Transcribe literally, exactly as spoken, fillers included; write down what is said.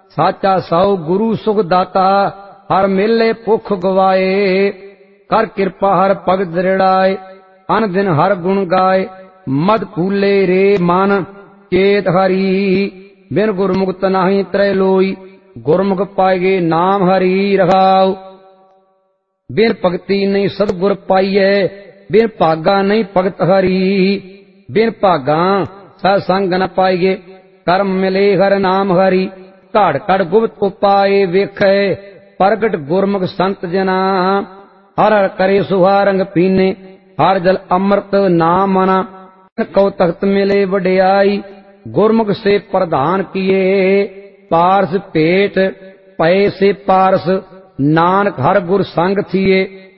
साचा सौ गुरु सुख दाता, हर मेले भुख गवाए। कर कृपा हर भगत दृढ़ाए, अन दिन हर गुण गाए। मद फूले रे मन चेत हरि, बिन गुरमुख नाही त्रय लोई। गुरमुख पाएगे नाम हरि रखाओ। बिन भगति नहीं सतगुर पाइए, बिन भागा नहीं भगत हरि। बिन भागा सत्संग न पाइए, कर्म मिले हर नाम हरि। घड़ घड़ गुप्त उपाय वेखे, प्रगट गुरमुख संत जना। हर हर करे सुहा रंग पीने, हर जल अमृत नाम मना। कौ तख्त मिले वड्याई, गुरमुख से प्रधान किए। पारस पेट पए से पारस, नानक हर गुर संग थिए।